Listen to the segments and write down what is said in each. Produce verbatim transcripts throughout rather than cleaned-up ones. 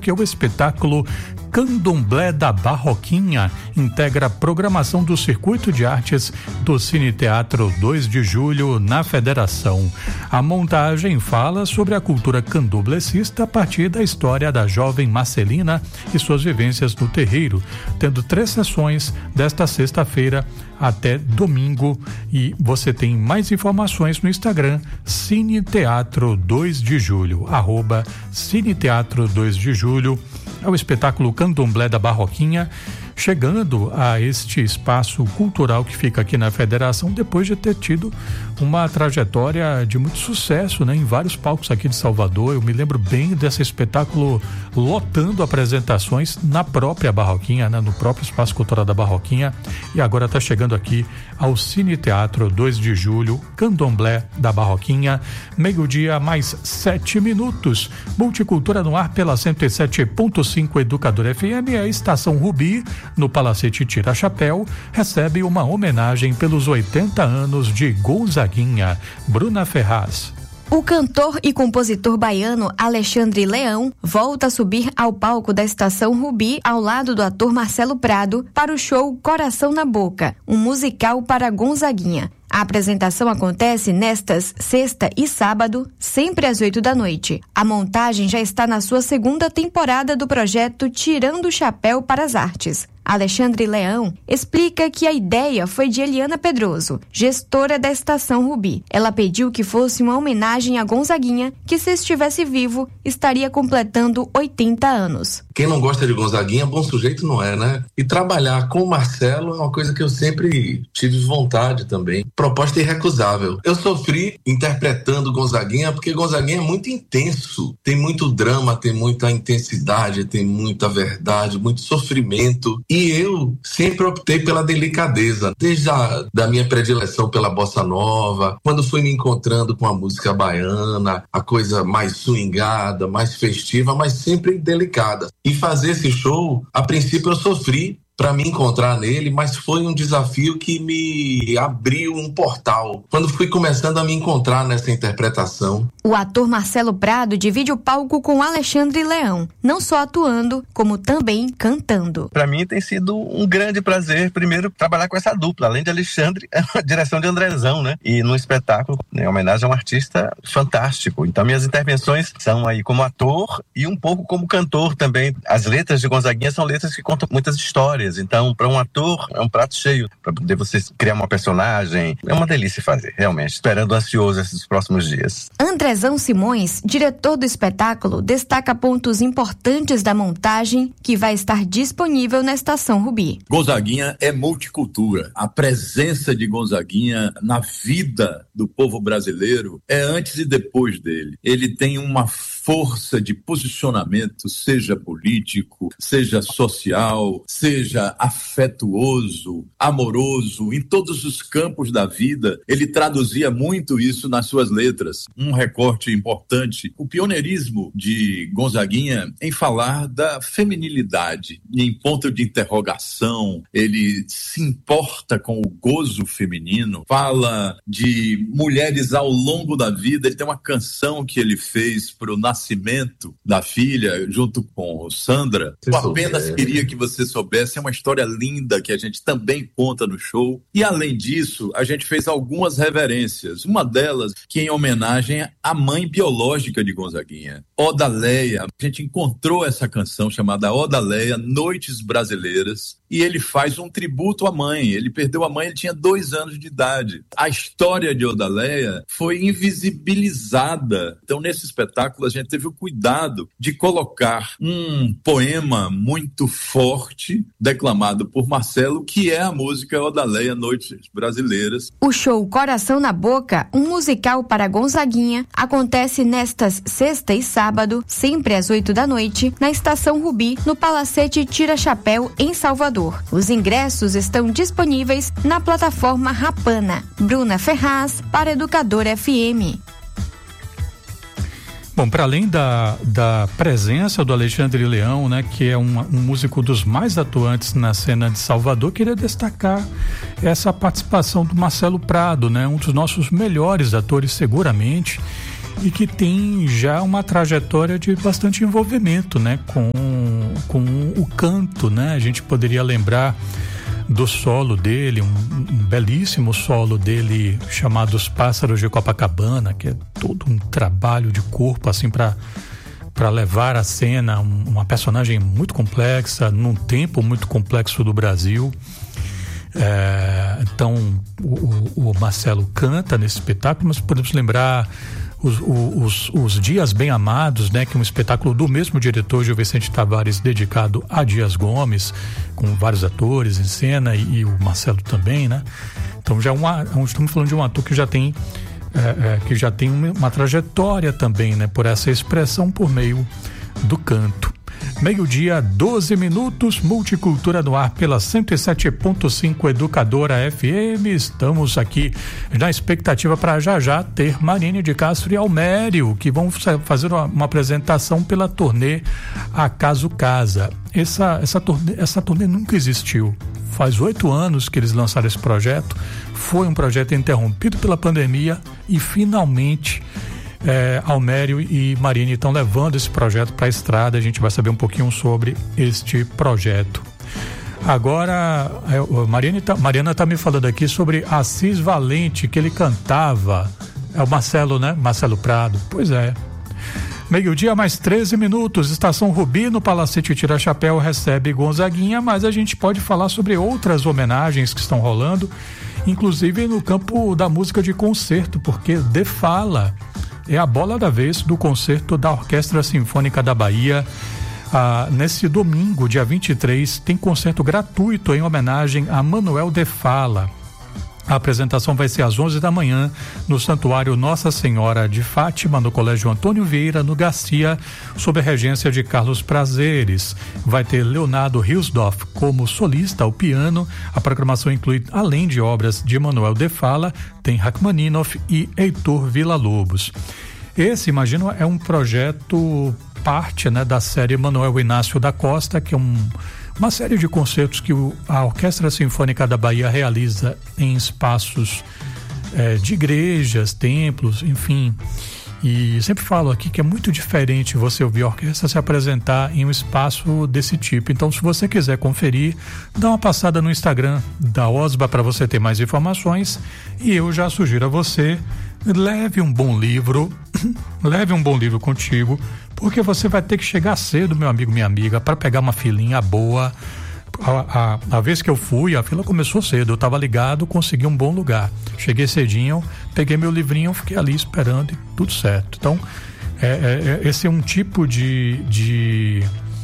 porque o espetáculo Candomblé da Barroquinha integra a programação do Circuito de Artes do Cine Teatro dois de julho na Federação. A montagem fala sobre a cultura candomblessista a partir da história da jovem Marcelina e suas vivências no terreiro, tendo três sessões desta sexta-feira até domingo. E você tem mais informações no Instagram Cine Teatro dois de julho, arroba Cine Teatro dois de julho. É o espetáculo Candomblé da Barroquinha, chegando a este espaço cultural que fica aqui na Federação depois de ter tido uma trajetória de muito sucesso, né, em vários palcos aqui de Salvador. Eu me lembro bem desse espetáculo lotando apresentações na própria Barroquinha, né, no próprio espaço cultural da Barroquinha, e agora está chegando aqui ao Cine Teatro dois de julho, Candomblé da Barroquinha, meio-dia mais sete minutos. Multicultura no ar pela cento e sete ponto cinco Educador F M. A Estação Rubi, no Palacete Tira Chapéu, recebe uma homenagem pelos oitenta anos de Gonzaguinha. Bruna Ferraz. O cantor e compositor baiano Alexandre Leão volta a subir ao palco da Estação Rubi ao lado do ator Marcelo Prado para o show Coração na Boca, um musical para Gonzaguinha. A apresentação acontece nestas sexta e sábado, sempre às oito da noite. A montagem já está na sua segunda temporada do projeto Tirando o Chapéu para as Artes. Alexandre Leão explica que a ideia foi de Eliana Pedroso, gestora da Estação Rubi. Ela pediu que fosse uma homenagem a Gonzaguinha, que, se estivesse vivo, estaria completando oitenta anos. Quem não gosta de Gonzaguinha, bom sujeito não é, né? E trabalhar com o Marcelo é uma coisa que eu sempre tive vontade também. Proposta irrecusável. Eu sofri interpretando Gonzaguinha porque Gonzaguinha é muito intenso. Tem muito drama, tem muita intensidade, tem muita verdade, muito sofrimento. E eu sempre optei pela delicadeza, desde a da minha predileção pela bossa nova, quando fui me encontrando com a música baiana, a coisa mais swingada, mais festiva, mas sempre delicada. E fazer esse show, a princípio eu sofri para me encontrar nele, mas foi um desafio que me abriu um portal, quando fui começando a me encontrar nessa interpretação. O ator Marcelo Prado divide o palco com Alexandre Leão, não só atuando, como também cantando. Para mim tem sido um grande prazer, primeiro, trabalhar com essa dupla, além de Alexandre, a direção de Andrezão, né? E no espetáculo, em homenagem a um artista fantástico. Então minhas intervenções são aí como ator e um pouco como cantor também. As letras de Gonzaguinha são letras que contam muitas histórias. Então, para um ator, é um prato cheio para poder você criar uma personagem. É uma delícia fazer, realmente. Esperando ansioso esses próximos dias. Andrezão Simões, diretor do espetáculo, destaca pontos importantes da montagem que vai estar disponível na Estação Rubi. Gonzaguinha é multicultura. A presença de Gonzaguinha na vida do povo brasileiro é antes e depois dele. Ele tem uma força de posicionamento, seja político, seja social, seja afetuoso, amoroso, em todos os campos da vida. Ele traduzia muito isso nas suas letras. Um recorte importante, o pioneirismo de Gonzaguinha em falar da feminilidade, em ponto de interrogação. Ele se importa com o gozo feminino, fala de mulheres ao longo da vida. Ele tem uma canção que ele fez para o nascimento da filha, junto com Sandra. Eu apenas queria que você soubesse. É uma história linda que a gente também conta no show. E além disso, a gente fez algumas reverências. Uma delas que em homenagem à mãe biológica de Gonzaguinha, Odaleia. A gente encontrou essa canção chamada Odaleia, Noites Brasileiras, e ele faz um tributo à mãe. Ele perdeu a mãe, ele tinha dois anos de idade. A história de Odaleia foi invisibilizada. Então, nesse espetáculo, a gente teve o cuidado de colocar um poema muito forte, declamado por Marcelo, que é a música Odaleia, Noites Brasileiras. O show Coração na Boca, um musical para Gonzaguinha, acontece nestas sexta e sábado, sempre às oito da noite, na Estação Rubi, no Palacete Tira Chapéu, em Salvador. Os ingressos estão disponíveis na plataforma Rapana. Bruna Ferraz, para Educador F M. Bom, para além da, da presença do Alexandre Leão, né, que é um, um músico dos mais atuantes na cena de Salvador, queria destacar essa participação do Marcelo Prado, né, um dos nossos melhores atores seguramente, e que tem já uma trajetória de bastante envolvimento, né, com, com o canto, né? A gente poderia lembrar do solo dele, um, um belíssimo solo dele chamado Os Pássaros de Copacabana, que é todo um trabalho de corpo assim para para levar à cena um, uma personagem muito complexa num tempo muito complexo do Brasil. É, então o, o Marcelo canta nesse espetáculo, mas podemos lembrar os, os, os Dias Bem Amados, né, que é um espetáculo do mesmo diretor, Gil Vicente Tavares, dedicado a Dias Gomes, com vários atores em cena, e, e o Marcelo também, né? Então já é uma, estamos falando de um ator que já tem É, é, que já tem uma, uma trajetória também, né, por essa expressão por meio do canto. Meio-dia, doze minutos, Multicultura no ar pela cento e sete ponto cinco Educadora F M. Estamos aqui na expectativa para já já ter Marine de Castro e Almério, que vão fazer uma, uma apresentação pela turnê Acaso Casa. Essa, essa, turnê, essa turnê nunca existiu. Faz oito anos que eles lançaram esse projeto. Foi um projeto interrompido pela pandemia e finalmente é, Almério e Marine estão levando esse projeto para a estrada. A gente vai saber um pouquinho sobre este projeto. Agora, a Marine tá, Mariana está me falando aqui sobre Assis Valente, que ele cantava. É o Marcelo, né? Marcelo Prado. Pois é. Meio-dia mais treze minutos, Estação Rubi no Palacete Tira Chapéu recebe Gonzaguinha, mas a gente pode falar sobre outras homenagens que estão rolando, inclusive no campo da música de concerto, porque De Fala é a bola da vez do concerto da Orquestra Sinfônica da Bahia. Ah, nesse domingo, dia vinte e três, tem concerto gratuito em homenagem a Manuel De Fala. A apresentação vai ser às onze da manhã no Santuário Nossa Senhora de Fátima, no Colégio Antônio Vieira, no Garcia, sob a regência de Carlos Prazeres. Vai ter Leonardo Hilsdorf como solista ao piano. A programação inclui, além de obras de Manuel De Fala, tem Rachmaninoff e Heitor Villa-Lobos. Esse, imagino, é um projeto parte, né, da série Manuel Inácio da Costa, que é um uma série de concertos que o, a Orquestra Sinfônica da Bahia realiza em espaços é, de igrejas, templos, enfim. E sempre falo aqui que é muito diferente você ouvir a orquestra se apresentar em um espaço desse tipo. Então, se você quiser conferir, dá uma passada no Instagram da OSBA para você ter mais informações. E eu já sugiro a você, leve um bom livro, leve um bom livro contigo, porque você vai ter que chegar cedo, meu amigo, minha amiga, para pegar uma filinha boa. A, a, a vez que eu fui, a fila começou cedo, eu estava ligado, consegui um bom lugar. Cheguei cedinho, peguei meu livrinho, fiquei ali esperando e tudo certo. Então, é, é, esse é um tipo de, de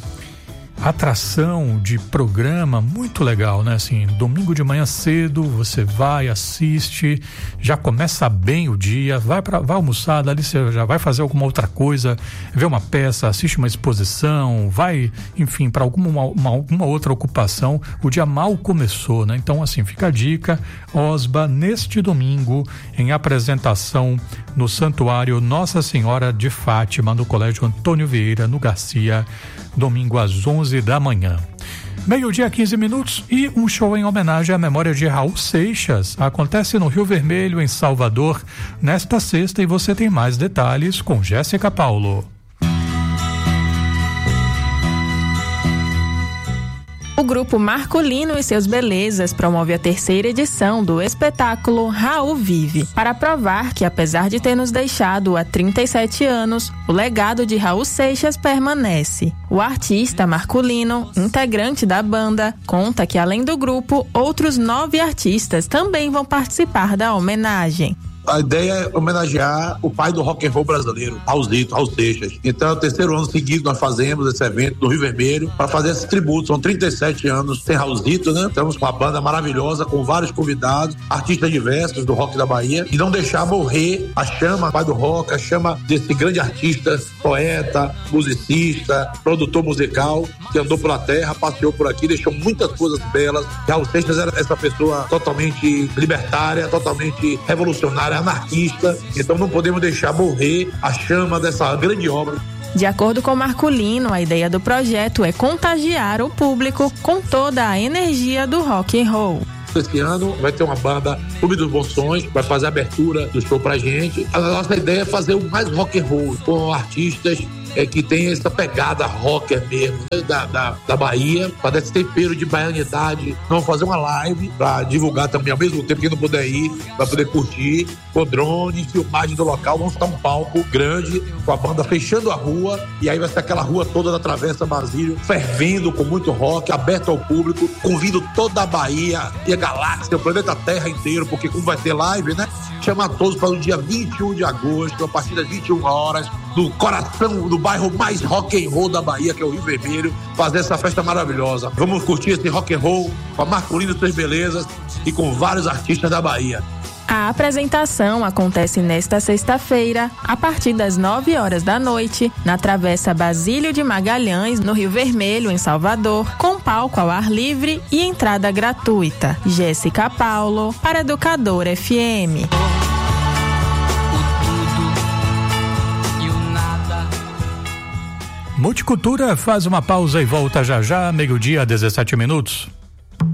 atração, de programa muito legal, né? Assim, domingo de manhã cedo, você vai, assiste, já começa bem o dia, vai, pra, vai almoçar, dali você já vai fazer alguma outra coisa, vê uma peça, assiste uma exposição, vai, enfim, para alguma, uma, alguma outra ocupação. O dia mal começou, né? Então, assim, fica a dica, OSBA, neste domingo, em apresentação no Santuário Nossa Senhora de Fátima, no Colégio Antônio Vieira, no Garcia, domingo às onze da manhã. Meio-dia, quinze minutos, e um show em homenagem à memória de Raul Seixas. Acontece no Rio Vermelho, em Salvador, nesta sexta, e você tem mais detalhes com Jéssica Paulo. O grupo Marcolino e seus Belezas promove a terceira edição do espetáculo Raul Vive, para provar que, apesar de ter nos deixado há trinta e sete anos, o legado de Raul Seixas permanece. O artista Marcolino, integrante da banda, conta que, além do grupo, outros nove artistas também vão participar da homenagem. A ideia é homenagear o pai do rock and roll brasileiro, Raulzito, Raul Seixas. Então é o terceiro ano seguido nós fazemos esse evento no Rio Vermelho para fazer esse tributo. São trinta e sete anos sem Raulzito, né? Estamos com uma banda maravilhosa, com vários convidados, artistas diversos do rock da Bahia, e não deixar morrer a chama pai do rock, a chama desse grande artista, poeta, musicista, produtor musical, que andou pela terra, passeou por aqui, deixou muitas coisas belas. Raul Seixas era essa pessoa totalmente libertária, totalmente revolucionária, anarquista, então não podemos deixar morrer a chama dessa grande obra. De acordo com Marcolino, a ideia do projeto é contagiar o público com toda a energia do rock and roll. Esse ano vai ter uma banda Clube dos Bons Sons, vai fazer a abertura do show pra gente. A nossa ideia é fazer o mais rock and roll, com artistas é, que tem essa pegada rocker mesmo, né, da, da, da Bahia, para dar esse tempero de baianidade. Vamos fazer uma live para divulgar também, ao mesmo tempo que não puder ir, para poder curtir, com drone, filmagem do local. Vamos estar um palco grande, com a banda fechando a rua, e aí vai ser aquela rua toda da Travessa Basílio, fervendo com muito rock, aberto ao público. Convido toda a Bahia e a galáxia, o planeta Terra inteiro, porque como vai ter live, né? Chama a todos para o dia vinte e um de agosto, a partir das vinte e uma horas, no coração do bairro mais rock and roll da Bahia, que é o Rio Vermelho, fazer essa festa maravilhosa. Vamos curtir esse rock and roll com a Marcolino e Suas Belezas e com vários artistas da Bahia. A apresentação acontece nesta sexta-feira, a partir das nove horas da noite, na Travessa Basílio de Magalhães, no Rio Vermelho, em Salvador, com palco ao ar livre e entrada gratuita. Jéssica Paulo, para Educador F M. Multicultura faz uma pausa e volta já já, meio-dia, dezessete minutos.